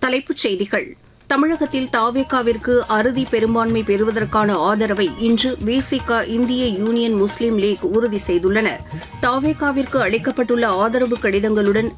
தலைப்புச் செய்திகள். தமிழகத்தில் தாவேகாவிற்கு அறுதி பெரும்பான்மை பெறுவதற்கான ஆதரவை இன்று விசிக, இந்திய யூனியன் முஸ்லீம் லீக் உறுதி செய்துள்ளன. தாவேகாவிற்கு அளிக்கப்பட்டுள்ள ஆதரவு கடிதங்களுடன்